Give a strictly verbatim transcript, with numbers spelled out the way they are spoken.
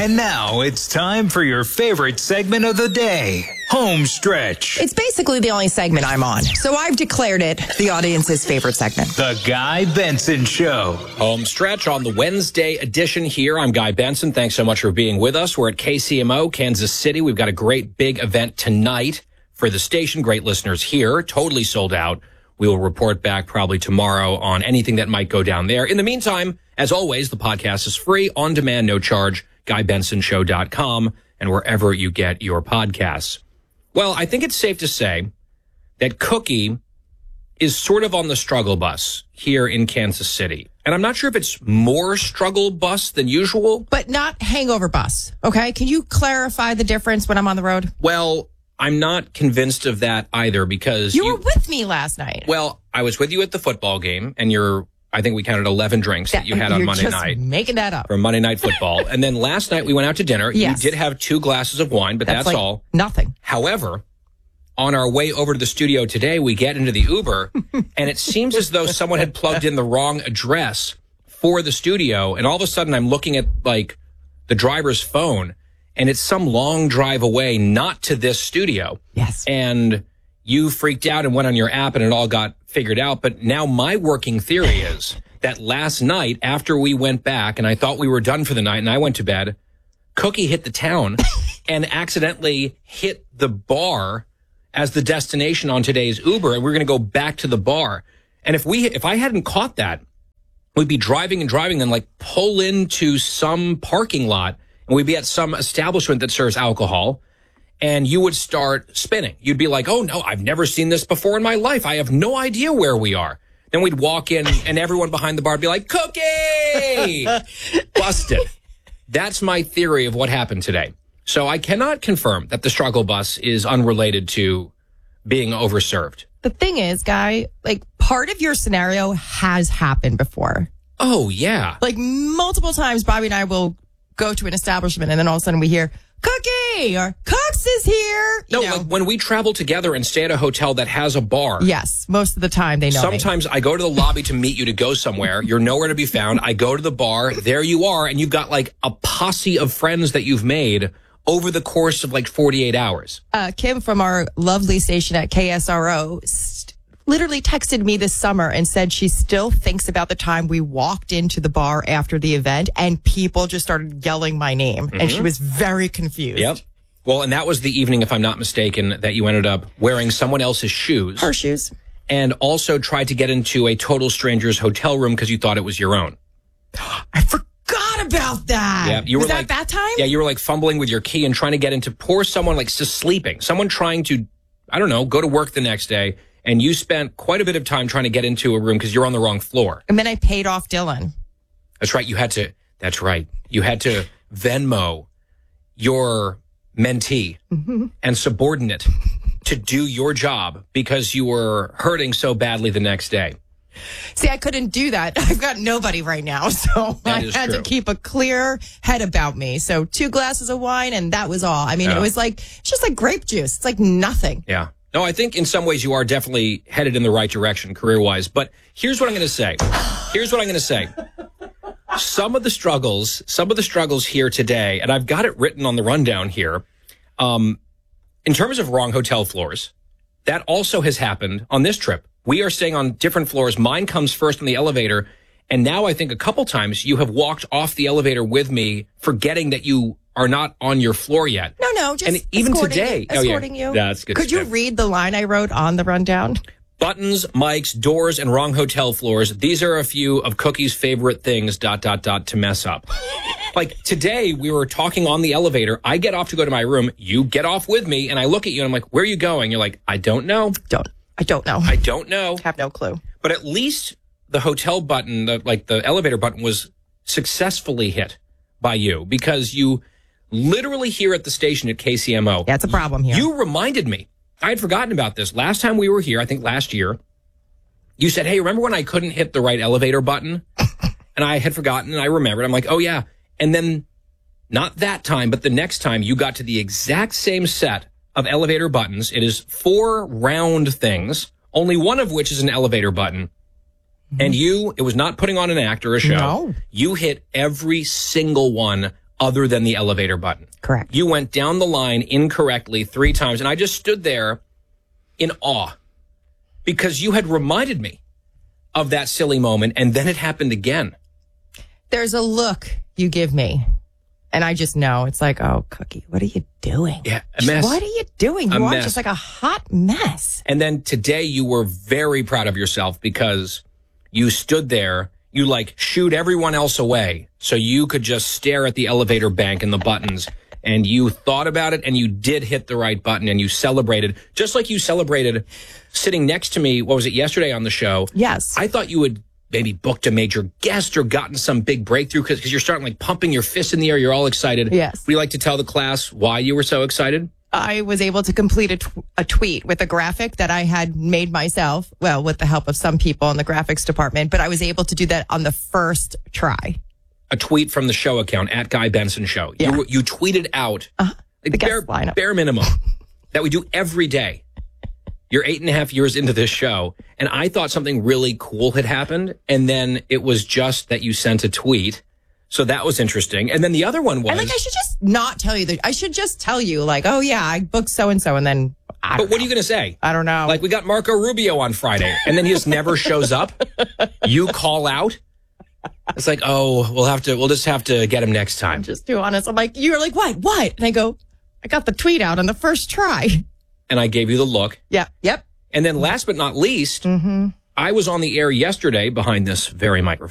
And now it's time for your favorite segment of the day, Home Stretch. It's basically the only segment I'm on, so I've declared it the audience's favorite segment. The Guy Benson Show. Home Stretch on the Wednesday edition here. I'm Guy Benson. Thanks so much for being with us. We're at K C M O, Kansas City. We've got a great big event tonight for the station. Great listeners here. Totally sold out. We will report back probably tomorrow on anything that might go down there. In the meantime, as always, the podcast is free, on demand, no charge, guy benson show dot com, and wherever you get your podcasts. Well, I think it's safe to say that Cookie is sort of on the struggle bus here in Kansas City. And I'm not sure if it's more struggle bus than usual. But not hangover bus, okay? Can you clarify the difference when I'm on the road? Well, I'm not convinced of that either because You, you were with me last night. Well, I was with you at the football game, and you're, I think we counted eleven drinks that, that you had on you're Monday just night. making that up. For Monday Night Football. And then last night we went out to dinner. Yes. You did have two glasses of wine, but that's, that's like all. Nothing. However, on our way over to the studio today, we get into the Uber, and it seems as though someone had plugged in the wrong address for the studio. And all of a sudden I'm looking at like the driver's phone, and it's some long drive away, not to this studio. Yes. And you freaked out and went on your app and it all got figured out. But now my working theory is that last night after we went back and I thought we were done for the night and I went to bed, Cookie hit the town and accidentally hit the bar as the destination on today's Uber. And we're going to go back to the bar. And if we, if I hadn't caught that, we'd be driving and driving, then like pull into some parking lot. And we'd be at some establishment that serves alcohol, and you would start spinning. You'd be like, oh, no, I've never seen this before in my life. I have no idea where we are. Then we'd walk in, and everyone behind the bar would be like, Cookie! Busted. That's my theory of what happened today. So I cannot confirm that the struggle bus is unrelated to being overserved. The thing is, Guy, like part of your scenario has happened before. Oh, yeah. Like multiple times, Bobby and I will go to an establishment and then all of a sudden we hear Cookie or Cox is here. You no, know. like when we travel together and stay at a hotel that has a bar. Yes, most of the time they know Sometimes me. I go to the lobby to meet you to go somewhere. You're nowhere to be found. I go to the bar. There you are. And you've got like a posse of friends that you've made over the course of like forty-eight hours. Uh, Kim from our lovely station at K S R O st- literally texted me this summer and said she still thinks about the time we walked into the bar after the event and people just started yelling my name. Mm-hmm. And she was very confused. Yep. Well, and that was the evening, if I'm not mistaken, that you ended up wearing someone else's shoes. Her shoes. And also tried to get into a total stranger's hotel room because you thought it was your own. I forgot about that. Yeah, you was were that like, that time? Yeah, you were like fumbling with your key and trying to get into poor someone like just sleeping. Someone trying to, I don't know, go to work the next day. And you spent quite a bit of time trying to get into a room because you're on the wrong floor. And then I paid off Dylan. That's right. You had to, that's right. You had to Venmo your mentee mm-hmm. and subordinate to do your job because you were hurting so badly the next day. See, I couldn't do that. I've got nobody right now, so That I is had true. to keep a clear head about me. So two glasses of wine, and that was all. I mean, Yeah. it was like, it's just like grape juice. It's like nothing. Yeah. No, I think in some ways you are definitely headed in the right direction career-wise. But here's what I'm going to say. Here's what I'm going to say. Some of the struggles, some of the struggles here today, and I've got it written on the rundown here, um, in terms of wrong hotel floors, that also has happened on this trip. We are staying on different floors. Mine comes first on the elevator. And now I think a couple times you have walked off the elevator with me, forgetting that you are not on your floor yet. No, no, just and even escorting, today, escorting oh, yeah. you. Yeah, that's good. Could you stuff. read the line I wrote on the rundown? Buttons, mics, doors, and wrong hotel floors. These are a few of Cookie's favorite things, dot, dot, dot, to mess up. Like today, we were talking on the elevator. I get off to go to my room. You get off with me, and I look at you, and I'm like, where are you going? You're like, I don't know. Don't. I don't know. I don't know. have no clue. But at least the hotel button, the, like the elevator button, was successfully hit by you because you literally here at the station at K C M O. That's a problem here. You reminded me. I had forgotten about this. Last time we were here, I think last year, you said, hey, remember when I couldn't hit the right elevator button? And I had forgotten, and I remembered. I'm like, oh, yeah. And then not that time, but the next time you got to the exact same set of elevator buttons. It is four round things, only one of which is an elevator button. And you, it was not putting on an act or a show. No. You hit every single one other than the elevator button. Correct. You went down the line incorrectly three times, and I just stood there in awe because you had reminded me of that silly moment, and then it happened again. There's a look you give me, and I just know. It's like, oh, Cookie, what are you doing? Yeah, a mess. What are you doing? You A are mess. just like a hot mess. And then today you were very proud of yourself because you stood there, you like shooed everyone else away so you could just stare at the elevator bank and the buttons, and you thought about it and you did hit the right button and you celebrated, just like you celebrated sitting next to me, what was it, yesterday on the show? Yes. I thought you would maybe booked a major guest or gotten some big breakthrough because you're starting like pumping your fist in the air. You're all excited. Yes. Would you like to tell the class why you were so excited? I was able to complete a, tw- a tweet with a graphic that I had made myself, well, with the help of some people in the graphics department, but I was able to do that on the first try. A tweet from the show account, at Guy Benson Show. Yeah. You, you tweeted out Uh-huh. like The guest bare, lineup. bare minimum that we do every day. You're eight and a half years into this show, and I thought something really cool had happened, and then it was just that you sent a tweet. So that was interesting. And then the other one was... And like, I should just not tell you that. I should just tell you, like, oh, yeah, I booked so-and-so, and then I But don't what know. are you going to say? I don't know. Like, we got Marco Rubio on Friday, and then he just never shows up. You call out. It's like, oh, we'll have to, we'll just have to get him next time. I'm just too honest. I'm like, you're like, what? What? And I go, I got the tweet out on the first try. And I gave you the look. Yeah. Yep. And then last but not least, Mm-hmm. I was on the air yesterday behind this very microphone.